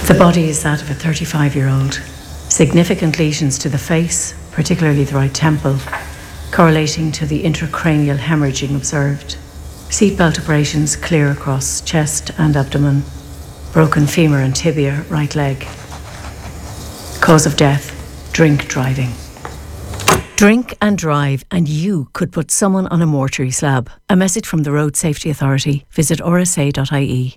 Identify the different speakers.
Speaker 1: The body is that of a 35-year-old. Significant lesions to the face, particularly the right temple, correlating to the intracranial hemorrhaging observed. Seatbelt abrasions clear across chest and abdomen. Broken femur and tibia, right leg. Cause of death, drink driving. Drink and drive, and you could put someone on a mortuary slab. A message from the Road Safety Authority. Visit rsa.ie.